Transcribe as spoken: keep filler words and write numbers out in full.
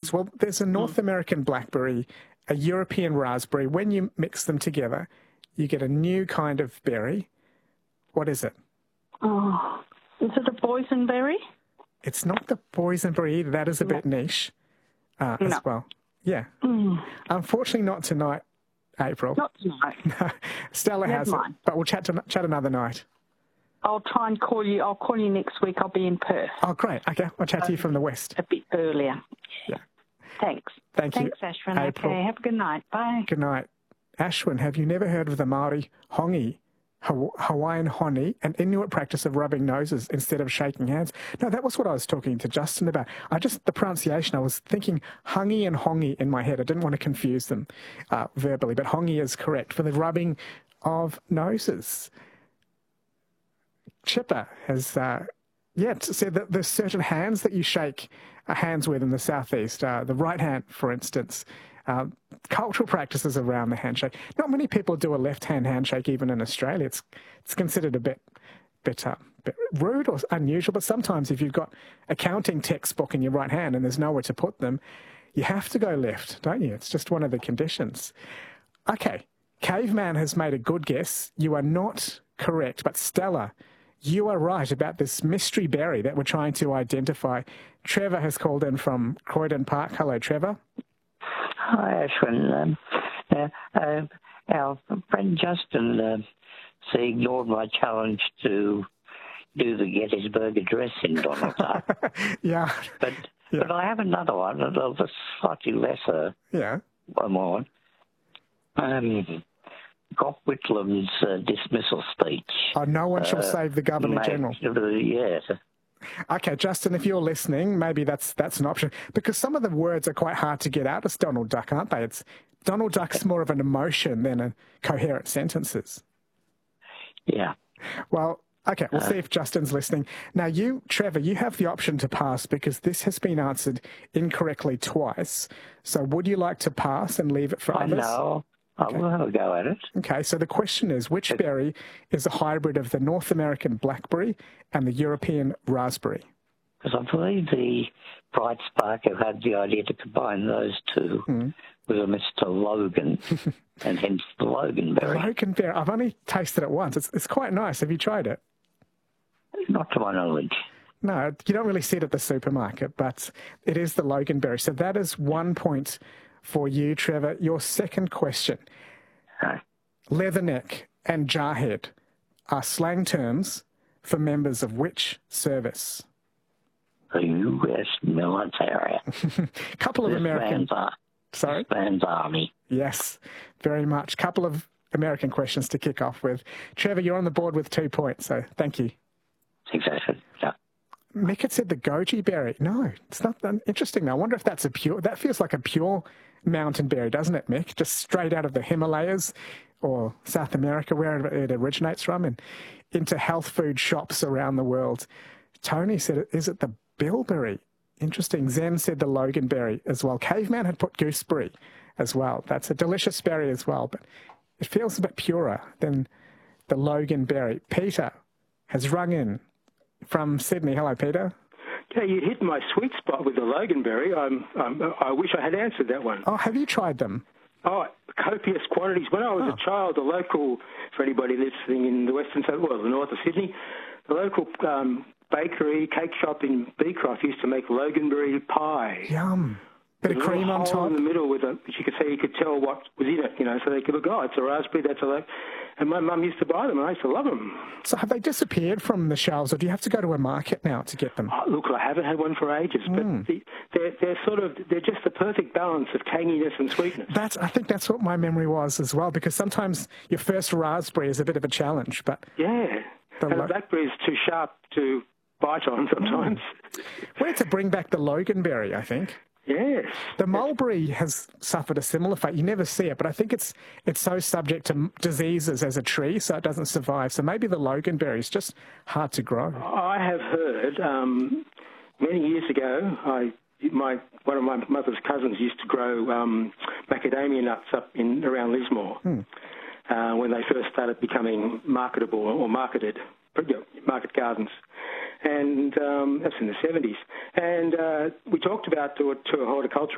Well, there's a North American blackberry, a European raspberry. When you mix them together, you get a new kind of berry. What is it? Oh, is it a boysenberry? It's not the boysenberry either. That is a No. bit niche uh, No. as well. Yeah. Mm. Unfortunately, not tonight, April. Not tonight. Stella Never has mind. it, but we'll chat, to, chat another night. I'll try and call you. I'll call you next week. I'll be in Perth. Oh, great. Okay, I'll chat to you from the west. A bit earlier. Yeah. Thanks. Thank you, Thanks, Ashwin. April. Okay, have a good night. Bye. Good night. Ashwin, have you never heard of the Māori hongi, Haw- Hawaiian honi, an Inuit practice of rubbing noses instead of shaking hands? No, that was what I was talking to Justin about. I just, the pronunciation, I was thinking hungi and hongi in my head. I didn't want to confuse them uh, verbally, but hongi is correct for the rubbing of noses. Chipper has, uh, yeah, said that there's certain hands that you shake uh, hands with in the southeast. Uh, the right hand, for instance. Uh, cultural practices around the handshake. Not many people do a left-hand handshake, even in Australia. It's it's considered a bit, bit, uh, bit rude or unusual. But sometimes, if you've got a counting textbook in your right hand and there's nowhere to put them, you have to go left, don't you? It's just one of the conditions. Okay, Caveman has made a good guess. You are not correct, but Stella, you are right about this mystery berry that we're trying to identify. Trevor has called in from Croydon Park. Hello, Trevor. Hi, Ashwin. Um, uh, uh, our friend Justin uh, so he ignored my challenge to do the Gettysburg Address in Donald Duck. yeah. But yeah. but I have another one, of a slightly lesser yeah. one. Um, Gough Whitlam's uh, dismissal speech. Oh, no one shall uh, save the Governor-General. Yes. Okay, Justin, if you're listening, maybe that's that's an option. Because some of the words are quite hard to get out as Donald Duck, aren't they? It's Donald Duck's more of an emotion than a coherent sentences. Yeah. Well, okay, we'll uh, see if Justin's listening. Now, you, Trevor, you have the option to pass because this has been answered incorrectly twice. So would you like to pass and leave it for I others? know. I Okay. will have a go at it. Okay, so the question is, which berry is a hybrid of the North American blackberry and the European raspberry? Because I believe the Bright Spark who had the idea to combine those two Mm. was a Mister Logan, and hence the Loganberry. Loganberry. I've only tasted it once. It's, it's quite nice. Have you tried it? Not to my knowledge. No, you don't really see it at the supermarket, but it is the Loganberry. So that is one point for you, Trevor. Your second question. Right. Leatherneck and jarhead are slang terms for members of which service? The U S military. A couple of this American... Man's ar- Sorry? This man's army. Yes, very much. Couple of American questions to kick off with. Trevor, you're on the board with two points, so thank you. Exactly. Yeah. Mick had said the goji berry. No, it's not that interesting. Now, I wonder if that's a pure... That feels like a pure mountain berry, doesn't it, Mick? Just straight out of the Himalayas or South America, wherever it originates from, and into health food shops around the world. Tony said, is it the bilberry? Interesting. Zen said the loganberry as well. Caveman had put gooseberry as well. That's a delicious berry as well, but it feels a bit purer than the loganberry. Peter has rung in from Sydney. Hello, Peter. Yeah, you hit my sweet spot with the loganberry. I'm, I'm, I wish I had answered that one. Oh, have you tried them? Oh, copious quantities. When I was Oh. a child, the local, for anybody listening in the western side, well, the north of Sydney, the local um, bakery, cake shop in Beecroft used to make loganberry pie. Yum. Bit of There's a cream little on hole top. in the middle with a, which you could say you could tell what was in it, you know, so they could look, oh, it's a raspberry, that's a lo-. And my mum used to buy them, and I used to love them. So have they disappeared from the shelves, or do you have to go to a market now to get them? Oh, look, I haven't had one for ages, but Mm. the, they're, they're sort of, they're just the perfect balance of tanginess and sweetness. That's, I think that's what my memory was as well, because sometimes your first raspberry is a bit of a challenge, but... Yeah, The and lo- the blackberry is too sharp to bite on sometimes. We need to bring back the loganberry, I think. Yes. The mulberry has suffered a similar fate. You never see it, but I think it's it's so subject to m- diseases as a tree, so it doesn't survive. So maybe the loganberry is just hard to grow. I have heard um, many years ago, I my one of my mother's cousins used to grow um, macadamia nuts up in around Lismore Hmm. uh, when they first started becoming marketable or marketed, market gardens. And um, that's in the seventies. And uh, we talked about to a, to a horticulturist